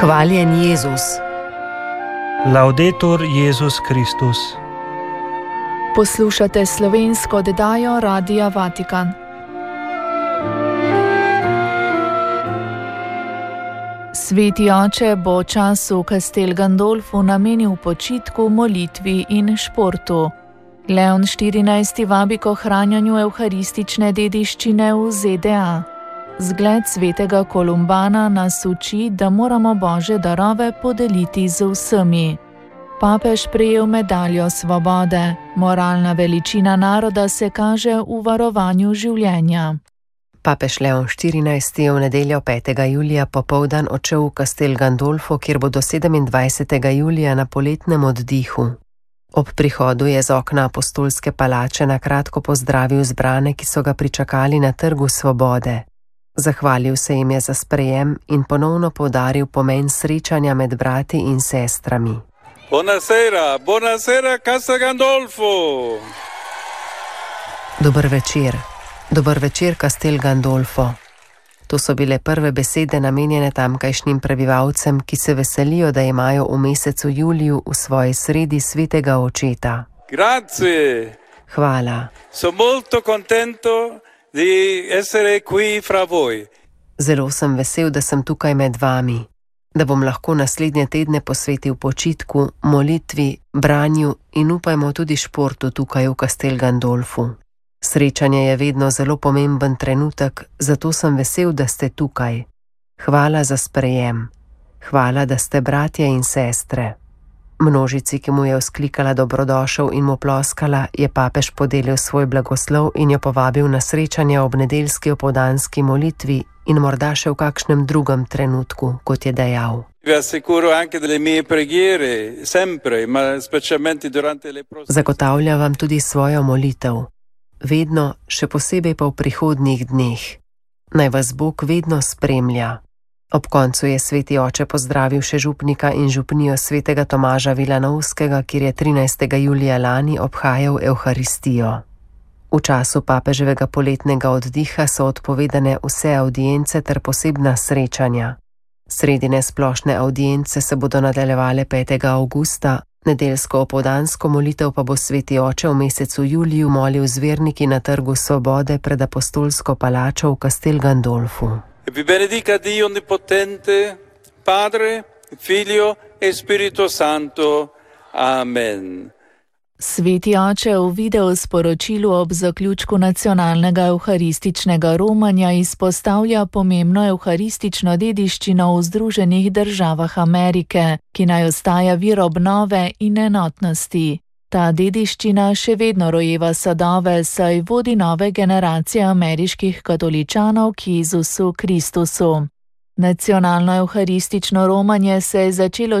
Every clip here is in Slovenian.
Hvaljen Jezus. Laudetur Jezus Kristus. Poslušate slovensko oddajo Radia Vatikan. Sveti oče bo čas v Castel Gandolfu namenil počitku, molitvi in športu. Leon XIV. Vabi k ohranjanju evharistične dediščine v ZDA. Zgled svetega Kolumbana nas uči, da moramo Božje darove podeliti z vsemi. Papež prejel medaljo svobode. Moralna veličina naroda se kaže v varovanju življenja. Papež Leon XIV. Je v nedeljo 5. julija popoldan odšel v Castel Gandolfo, kjer bo do 27. julija na poletnem oddihu. Ob prihodu je z okna apostolske palače na kratko pozdravil zbrane, ki so ga pričakali na Trgu svobode. Zahvalil se jim je za sprejem in ponovno poudaril pomen srečanja med brati in sestrami. Buonasera, buonasera Castel Gandolfo. Dober večer Castel Gandolfo. To so bile prve besede namenjene tamkajšnjim prebivalcem, ki se veselijo, da imajo v mesecu juliju v svoji sredi svetega očeta. Grazie. Hvala. Sono molto contento di essere qui fra voi. Zelo sem vesel, da sem tukaj med vami, da bom lahko naslednje tedne posvetil počitku, molitvi, branju in upajmo tudi športu tukaj v Castel Gandolfu. Srečanje je vedno zelo pomemben trenutek, zato sem vesel, da ste tukaj. Hvala za sprejem. Hvala, da ste bratje in sestre. Množici, ki mu je vzklikala dobrodošel in mu ploskala, je papež podelil svoj blagoslov in jo povabil na srečanje ob nedeljski opoldanski molitvi in morda še v kakšnem drugem trenutku, kot je dejal. Zagotavljam vam tudi svojo molitev. Vedno, še posebej pa v prihodnjih dneh. Naj vas Bog vedno spremlja. Ob koncu je sveti oče pozdravil še župnika in župnijo svetega Tomaža Vilanovskega, kjer je 13. julija lani obhajal Evharistijo. V času papeževega poletnega oddiha so odpovedane vse avdience ter posebna srečanja. Sredine splošne avdience se bodo nadaljevale 5. avgusta, nedeljsko opoldansko molitev pa bo sveti oče v mesecu juliju molil z verniki na Trgu svobode pred apostolsko palačo v Castel Gandolfu. E vi benedica Dio Onnipotente, Padre, Figlio e Spirito Santo. Amen. Sveti oče v video sporočilu ob zaključku nacionalnega evharističnega romanja izpostavlja pomembno evharistično dediščino v Združenih državah Amerike, ki naj ostaja vir obnove in enotnosti. Ta dediščina še vedno rojeva sadove, saj vodi nove generacije ameriških katoličanov k Jezusu Kristusu. Nacionalno evharistično romanje se je začelo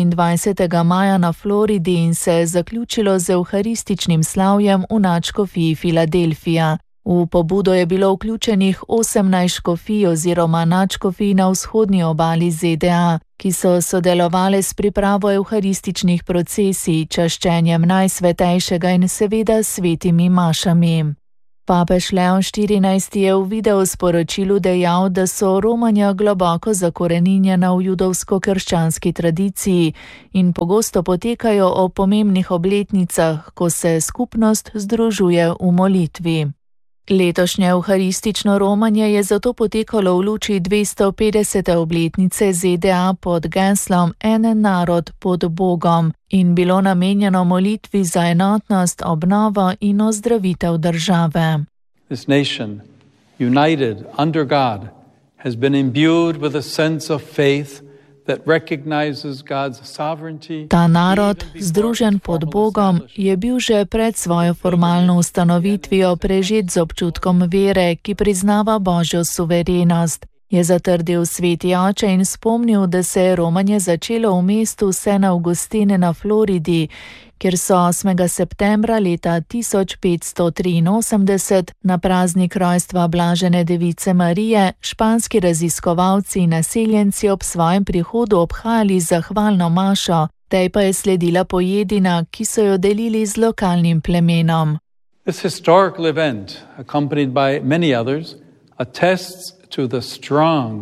24. maja na Floridi in se je zaključilo z evharističnim slavjem v nadškofiji Filadelfija. V pobudo je bilo vključenih 18 škofij oziroma nadškofij na vzhodni obali ZDA, ki so sodelovali s pripravo evharističnih procesij, čaščenjem najsvetejšega in seveda svetimi mašami. Papež Leon XIV. Je v video sporočilu dejal, da so romanja globoko zakoreninjena v judovsko-krščanski tradiciji in pogosto potekajo ob pomembnih obletnicah, ko se skupnost združuje v molitvi. Letošnje evharistično romanje je zato potekalo v luči 250. obletnice ZDA pod geslom En narod pod Bogom in bilo namenjeno molitvi za enotnost, obnovo in ozdravitev države. This nation, united under God, has been imbued with a sense of faith that recognizes God's sovereignty. Ta narod, združen pod Bogom, je bil že pred svojo formalno ustanovitvijo prežet z občutkom vere, ki priznava Božjo suverenost, je zatrdil sveti oče in spomnil, da se je romanje začelo v mestu St. Augustine na Floridi, kjer so 8. septembra leta 1583 na praznik rojstva Blažene device Marije španski raziskovalci in naseljenci ob svojem prihodu obhajali zahvalno mašo, tej pa je sledila pojedina, ki so jo delili z lokalnim plemenom. This historical event, accompanied by many others, attests to the strong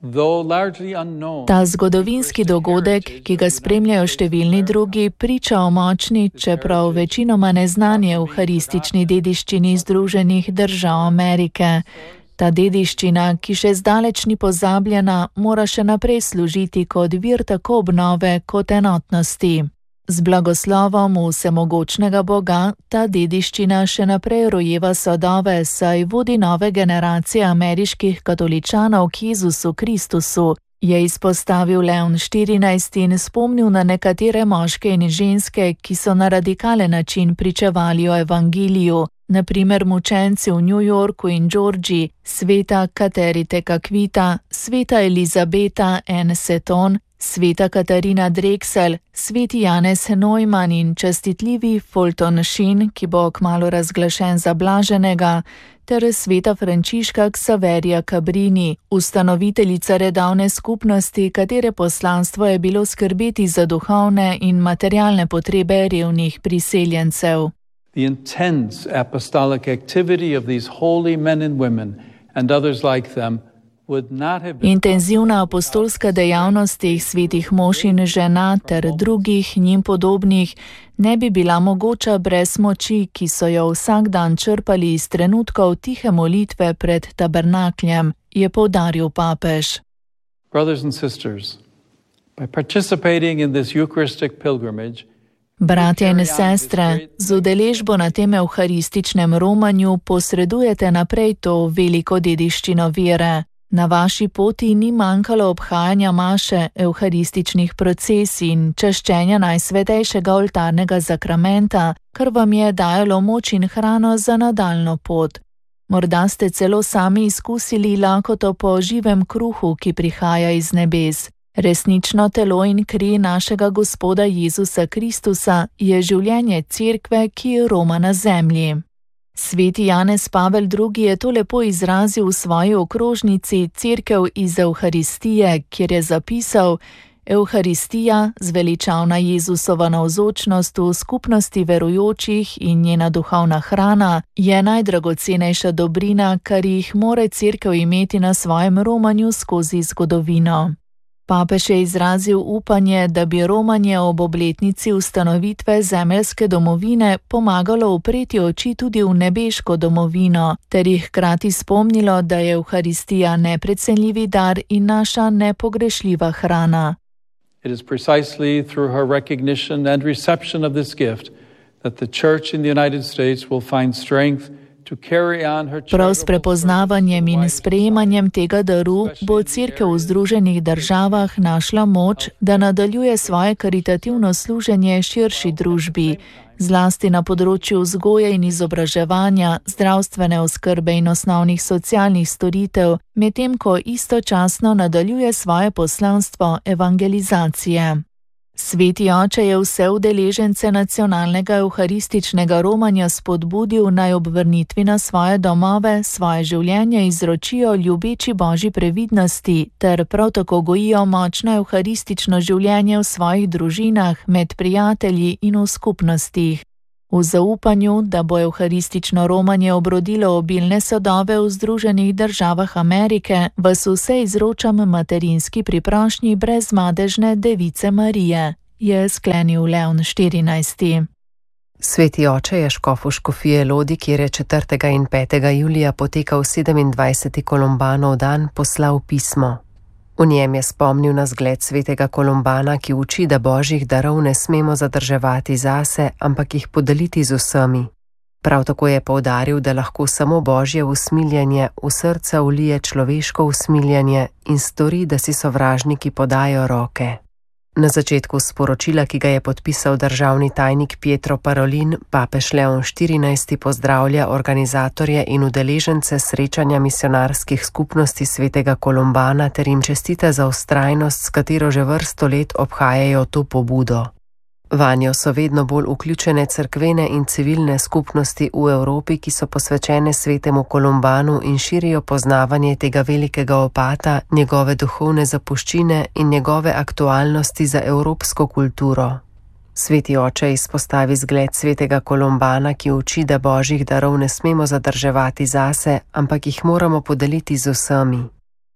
Ta zgodovinski dogodek, ki ga spremljajo številni drugi, priča o močni, čeprav večinoma neznani evharistični dediščini Združenih držav Amerike. Ta dediščina, ki še zdaleč ni pozabljena, mora še naprej služiti kot vir tako obnove kot enotnosti. Z blagoslovom vsemogočnega Boga ta dediščina še naprej rojeva sadove, saj vodi nove generacije ameriških katoličanov k Jezusu Kristusu, je izpostavil Leon XIV in spomnil na nekatere moške in ženske, ki so na radikalen način pričevali o evangeliju, na primer mučenci v New Yorku in Georgiji, sveta Kateri Tekakwitha, sveta Elizabeta N. Seton, sveta Katarina Drexel, sveti Janez Neumann in častitljivi Fulton Sheen, ki bo kmalu razglašen za blaženega, ter sveta Frančiška Ksaverija Cabrini, ustanoviteljica redavne skupnosti, katere poslanstvo je bilo skrbeti za duhovne in materialne potrebe revnih priseljencev. The intense apostolic activity of these holy men and women and others like them would not have been. Intenzivna apostolska dejavnost teh svetih mož in žena ter drugih njim podobnih ne bi bila mogoča brez moči, ki so jo vsak dan črpali iz trenutkov tihe molitve pred tabernakljem, je poudaril papež. Brothers and sisters, by participating in this Eucharistic pilgrimage, Bratje in sestre, z udeležbo na tem evharističnem romanju posredujete naprej to veliko dediščino vere. Na vaši poti ni manjkalo obhajanja maše, evharističnih procesij in čaščenja najsvetejšega oltarnega zakramenta, kar vam je dajalo moč in hrano za nadaljno pot. Morda ste celo sami izkusili lakoto po živem kruhu, ki prihaja iz nebes. Resnično telo in kri našega Gospoda Jezusa Kristusa je življenje cerkve, ki roma na zemlji. Sveti Janez Pavel II je to lepo izrazil v svoji okrožnici Cerkev iz Evharistije, kjer je zapisal: Evharistija, zveličavna Jezusova navzočnost v skupnosti verujočih in njena duhovna hrana, je najdragocenejša dobrina, kar jih more cerkev imeti na svojem romanju skozi zgodovino. Papež je izrazil upanje, da bi romanje ob obletnici ustanovitve zemeljske domovine pomagalo upreti oči tudi v nebeško domovino, ter jih hkrati spomnilo, da je Evharistija neprecenljivi dar in naša nepogrešljiva hrana. It is precisely through her recognition and reception of this gift that the Church in the United States will find strength to carry on her. Prav s prepoznavanjem in sprejemanjem tega daru bo Cerkev v Združenih državah našla moč, da nadaljuje svoje karitativno služenje širši družbi, zlasti na področju vzgoje in izobraževanja, zdravstvene oskrbe in osnovnih socialnih storitev, medtem ko istočasno nadaljuje svoje poslanstvo evangelizacije. Sveti oče je vse udeležence nacionalnega evharističnega romanja spodbudil, naj ob vrnitvi na svoje domove svoje življenje izročijo ljubeči Božji previdnosti ter prav tako gojijo močno evharistično življenje v svojih družinah, med prijatelji in v skupnostih. V zaupanju, da bo evharistično romanje obrodilo obilne sadove v Združenih državah Amerike, vas vse izročam materinski priprošnji brezmadežne Device Marije, je sklenil Leon XIV. Sveti oče je škofu škofije Lodi, kjer je 4. in 5. julija potekal 27. Kolumbanov dan, poslal pismo. V njem je spomnil na zgled svetega Kolumbana, ki uči, da božjih darov ne smemo zadrževati zase, ampak jih podeliti z vsemi. Prav tako je poudaril, da lahko samo božje usmiljenje v srca vlije človeško usmiljenje in stori, da si sovražniki podajo roke. Na začetku sporočila, ki ga je podpisal državni tajnik Pietro Parolin, papež Leon XIV pozdravlja organizatorje in udeležence srečanja misionarskih skupnosti svetega Kolumbana ter jim čestita za vztrajnost, s katero že vrsto let obhajajo to pobudo. Vanjo so vedno bolj vključene cerkvene in civilne skupnosti v Evropi, ki so posvečene svetemu Kolumbanu in širijo poznavanje tega velikega opata, njegove duhovne zapuščine in njegove aktualnosti za evropsko kulturo. Sveti oče izpostavi zgled svetega Kolumbana, ki uči, da božjih darov ne smemo zadrževati zase, ampak jih moramo podeliti z vsemi.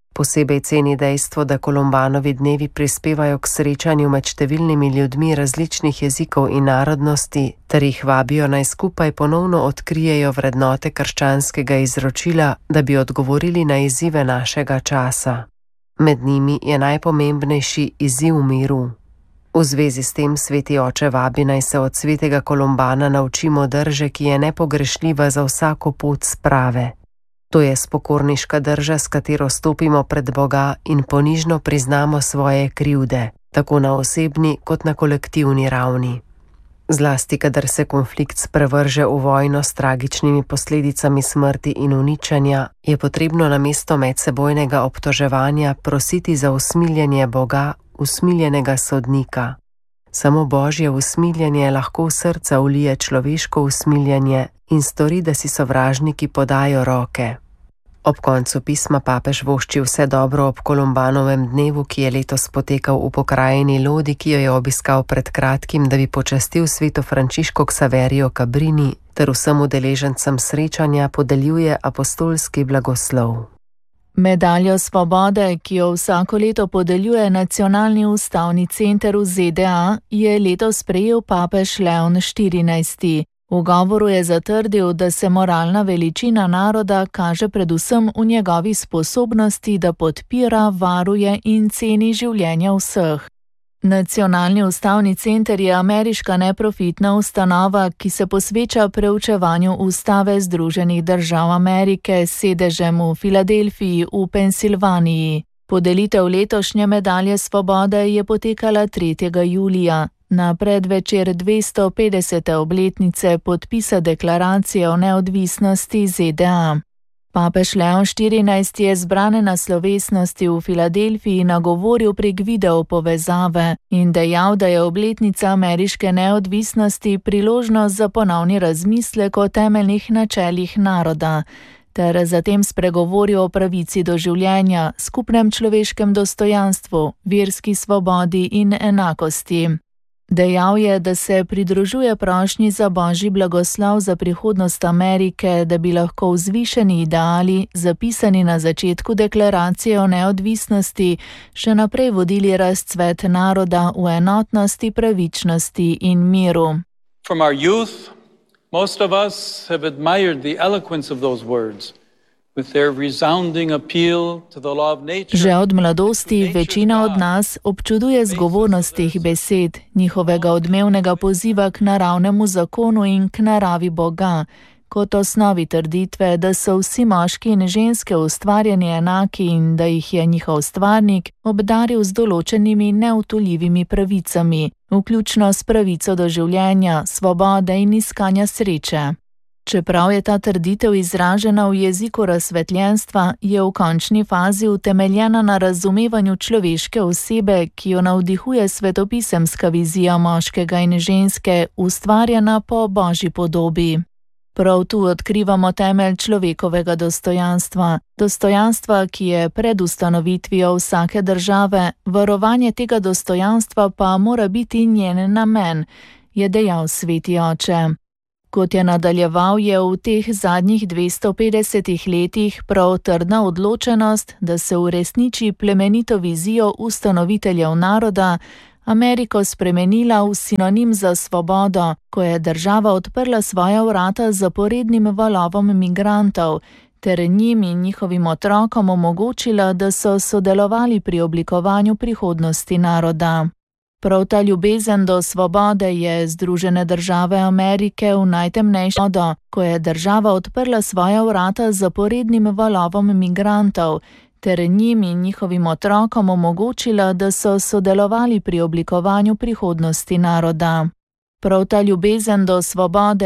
Posebej ceni dejstvo, da Kolumbanovi dnevi prispevajo k srečanju med številnimi ljudmi različnih jezikov in narodnosti, ter jih vabijo naj skupaj ponovno odkrijejo vrednote krščanskega izročila, da bi odgovorili na izzive našega časa. Med njimi je najpomembnejši izziv miru. V zvezi s tem sveti oče vabi naj se od svetega Kolumbana naučimo drže, ki je nepogrešljiva za vsako pot sprave. To je spokorniška drža, s katero stopimo pred Boga in ponižno priznamo svoje krivde, tako na osebni kot na kolektivni ravni. Zlasti, kadar se konflikt sprevrže v vojno s tragičnimi posledicami smrti in uničenja, je potrebno namesto medsebojnega obtoževanja prositi za usmiljenje Boga, usmiljenega sodnika. Samo Božje usmiljenje lahko v srca ulije človeško usmiljenje in stori, da si sovražniki podajo roke. Ob koncu pisma papež vošči vse dobro ob Kolumbanovem dnevu, ki je letos potekal v pokrajini Lodi, ki jo je obiskal pred kratkim, da bi počastil sveto Frančiško Ksaverijo Cabrini, ter vsem udeležencem srečanja podeljuje apostolski blagoslov. Medaljo svobode, ki jo vsako leto podeljuje Nacionalni ustavni center v ZDA, je letos prejel papež Leon XIV. V govoru je zatrdil, da se moralna veličina naroda kaže predvsem v njegovi sposobnosti, da podpira, varuje in ceni življenja vseh. Nacionalni ustavni center je ameriška neprofitna ustanova, ki se posveča preučevanju ustave Združenih držav Amerike s sedežem v Filadelfiji v Pensilvaniji. Podelitev letošnje medalje svobode je potekala 3. julija. Na predvečer 250. obletnice podpisa deklaracije o neodvisnosti ZDA. Papež Leon XIV je zbrane na slovesnosti v Filadelfiji nagovoril prek video povezave in dejal, da je obletnica ameriške neodvisnosti priložnost za ponovni razmislek o temeljnih načelih naroda, ter zatem spregovoril o pravici do življenja, skupnem človeškem dostojanstvu, verski svobodi in enakosti. Dejal je, da se pridružuje prošnji za božji blagoslov za prihodnost Amerike, da bi lahko vzvišeni ideali, zapisani na začetku deklaracije o neodvisnosti, še naprej vodili razcvet naroda v enotnosti, pravičnosti in miru. From our youth, most of us have admired the eloquence of those words. Že od mladosti večina od nas občuduje zgovornost teh besed, njihovega odmevnega poziva k naravnemu zakonu in k naravi Boga, kot osnovi trditve, da so vsi moški in ženske ustvarjeni enaki in da jih je njihov stvarnik obdaril z določenimi neutolljivimi pravicami, vključno s pravico do življenja, svobode in iskanja sreče. Čeprav je ta trditev izražena v jeziku razsvetljenstva, je v končni fazi utemeljena na razumevanju človeške osebe, ki jo navdihuje svetopisemska vizija moškega in ženske, ustvarjena po božji podobi. Prav tu odkrivamo temelj človekovega dostojanstva, ki je pred ustanovitvijo vsake države, varovanje tega dostojanstva pa mora biti njen namen, je dejal sveti oče. Kot je nadaljeval, je v teh zadnjih 250 letih prav trdna odločenost, da se uresniči plemenito vizijo ustanoviteljev naroda, Ameriko spremenila v sinonim za svobodo, ko je država odprla svoja vrata zaporednim valovom migrantov, ter njim in njihovim otrokom omogočila, da so sodelovali pri oblikovanju prihodnosti naroda. Prav ta ljubezen do svobode je Združene države Amerike v najtemnejšo dobo, ko je država odprla svoja vrata zaporednim valovom migrantov, ter njim in njihovim otrokom omogočila, da so sodelovali pri oblikovanju prihodnosti naroda. Prav ta ljubezen do svobode